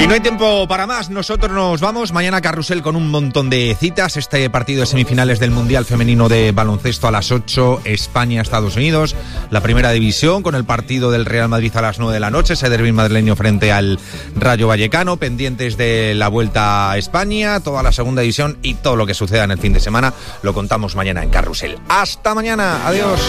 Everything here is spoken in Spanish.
Y no hay tiempo para más, nosotros nos vamos. Mañana carrusel con un montón de citas. Este partido de semifinales del Mundial Femenino de Baloncesto a las 8, España-Estados Unidos. La primera división con el partido del Real Madrid a las 9 de la noche, ese derbi madrileño frente al Rayo Vallecano. Pendientes de la Vuelta a España, toda la segunda división y todo lo que suceda en el fin de semana lo contamos mañana en carrusel. Hasta mañana, adiós.